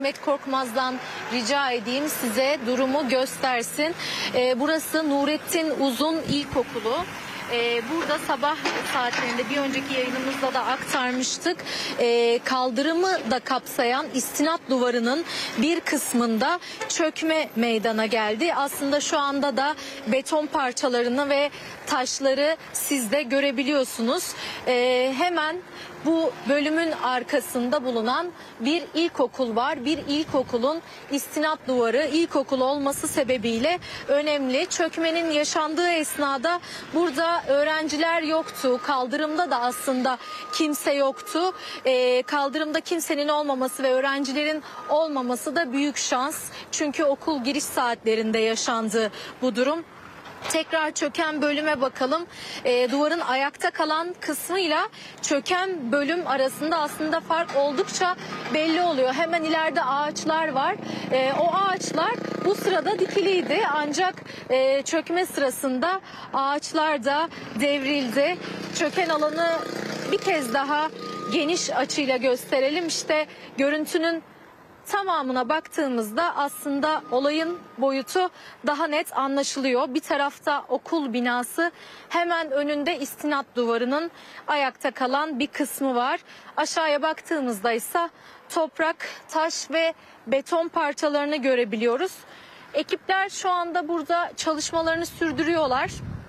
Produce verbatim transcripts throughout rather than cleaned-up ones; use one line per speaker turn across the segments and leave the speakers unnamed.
Ahmet Korkmaz'dan rica edeyim size durumu göstersin. Ee, burası Nurettin Uzun İlkokulu. Ee, burada sabah saatlerinde bir önceki yayınımızda da aktarmıştık. Ee, kaldırımı da kapsayan istinat duvarının bir kısmında çökme meydana geldi. Aslında şu anda da beton parçalarını ve taşları siz de görebiliyorsunuz. Ee, hemen bu bölümün arkasında bulunan bir ilkokul var. Bir ilkokulun istinat duvarı ilkokul olması sebebiyle önemli. Çökmenin yaşandığı esnada burada öğrenciler yoktu. Kaldırımda da aslında kimse yoktu. Ee, kaldırımda kimsenin olmaması ve öğrencilerin olmaması da büyük şans. Çünkü okul giriş saatlerinde yaşandı bu durum. Tekrar çöken bölüme bakalım. E, duvarın ayakta kalan kısmıyla çöken bölüm arasında aslında fark oldukça belli oluyor. Hemen ileride ağaçlar var. E, o ağaçlar bu sırada dikiliydi. Ancak e, çökme sırasında ağaçlar da devrildi. Çöken alanı bir kez daha geniş açıyla gösterelim. İşte görüntünün tamamına baktığımızda aslında olayın boyutu daha net anlaşılıyor. Bir tarafta okul binası, hemen önünde istinat duvarının ayakta kalan bir kısmı var. Aşağıya baktığımızda ise toprak, taş ve beton parçalarını görebiliyoruz. Ekipler şu anda burada çalışmalarını sürdürüyorlar.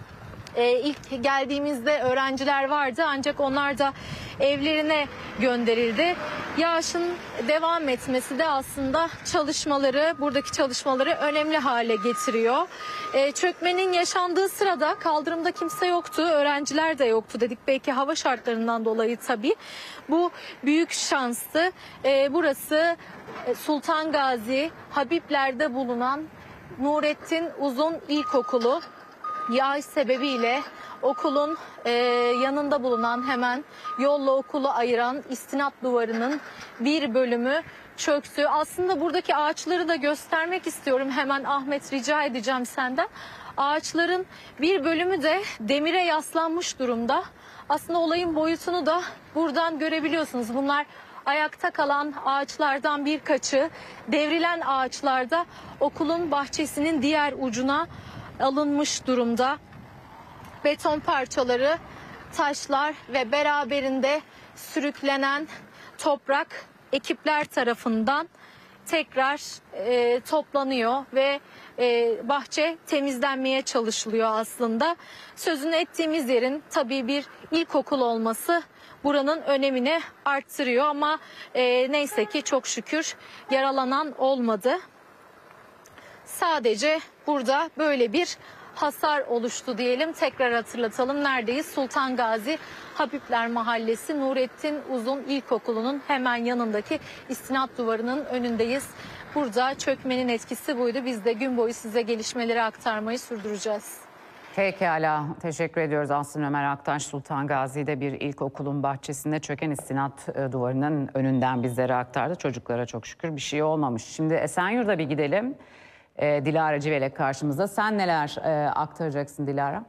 Ee, ilk geldiğimizde öğrenciler vardı ancak onlar da evlerine gönderildi. Yağışın devam etmesi de aslında çalışmaları, buradaki çalışmaları önemli hale getiriyor. Ee, çökmenin yaşandığı sırada kaldırımda kimse yoktu, öğrenciler de yoktu dedik. Belki hava şartlarından dolayı tabii. Bu büyük şanstı. Ee, burası Sultan Gazi, Habibler'de bulunan Nurettin Uzun İlkokulu. Yağış sebebiyle okulun e, yanında bulunan hemen yolla okulu ayıran istinat duvarının bir bölümü çöktü. Aslında buradaki ağaçları da göstermek istiyorum. Hemen Ahmet, rica edeceğim senden. Ağaçların bir bölümü de demire yaslanmış durumda. Aslında olayın boyutunu da buradan görebiliyorsunuz. Bunlar ayakta kalan ağaçlardan birkaçı. Devrilen ağaçlarda okulun bahçesinin diğer ucuna alınmış durumda. Beton parçaları, taşlar ve beraberinde sürüklenen toprak ekipler tarafından tekrar e, toplanıyor ve e, bahçe temizlenmeye çalışılıyor aslında. Sözünü ettiğimiz yerin tabii bir ilkokul olması buranın önemini arttırıyor ama e, neyse ki çok şükür yaralanan olmadı. Sadece burada böyle bir hasar oluştu diyelim. Tekrar hatırlatalım. Neredeyiz? Sultan Gazi Habibler Mahallesi Nurettin Uzun İlkokulu'nun hemen yanındaki istinat duvarının önündeyiz. Burada çökmenin etkisi buydu. Biz de gün boyu size gelişmeleri aktarmayı sürdüreceğiz.
Pekala, teşekkür ediyoruz. Aslı Ömer Aktaş, Sultan Gazi'de bir ilkokulun bahçesinde çöken istinat duvarının önünden bizlere aktardı. Çocuklara çok şükür bir şey olmamış. Şimdi Esenyurt'a bir gidelim. Ee, Dilara Civelek karşımızda. Sen neler e, aktaracaksın Dilara?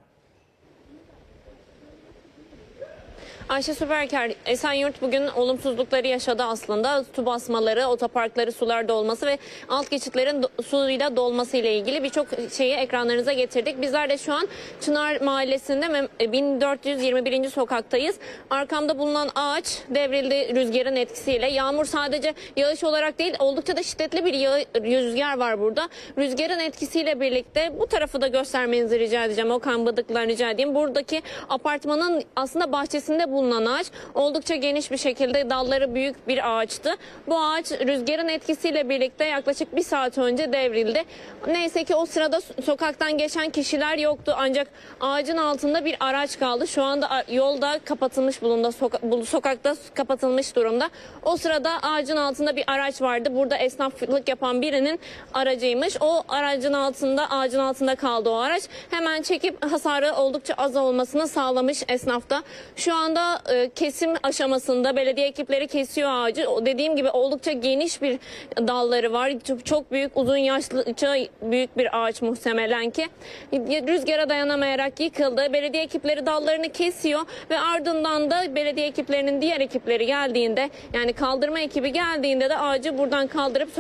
Ayşe Süperker, Esenyurt bugün olumsuzlukları yaşadı aslında. Su basmaları, otoparkları sular dolması ve alt geçitlerin do suyla dolması ile ilgili birçok şeyi ekranlarınıza getirdik. Bizler de şu an Çınar Mahallesi'nde bin dört yüz yirmi birinci sokaktayız. Arkamda bulunan ağaç devrildi rüzgarın etkisiyle. Yağmur sadece yağış olarak değil, oldukça da şiddetli bir rüzgar var burada. Rüzgarın etkisiyle birlikte bu tarafı da göstermenizi rica edeceğim. Okan Bıdık'la rica edeyim. Buradaki apartmanın aslında bahçesinde bulunan ağaç oldukça geniş bir şekilde, dalları büyük bir ağaçtı. Bu ağaç rüzgarın etkisiyle birlikte yaklaşık bir saat önce devrildi. Neyse ki o sırada sokaktan geçen kişiler yoktu ancak ağacın altında bir araç kaldı. Şu anda yolda kapatılmış bulundu, soka sokakta kapatılmış durumda. O sırada ağacın altında bir araç vardı. Burada esnaflık yapan birinin aracıymış. O aracın altında, ağacın altında kaldı o araç. Hemen çekip hasarı oldukça az olmasını sağlamış esnafta. Şu anda kesim aşamasında belediye ekipleri kesiyor ağacı. Dediğim gibi oldukça geniş bir dalları var. Çok, çok büyük, uzun yaşlıca büyük bir ağaç muhtemelen ki. Rüzgara dayanamayarak yıkıldı. Belediye ekipleri dallarını kesiyor ve ardından da belediye ekiplerinin diğer ekipleri geldiğinde, yani kaldırma ekibi geldiğinde de ağacı buradan kaldırıp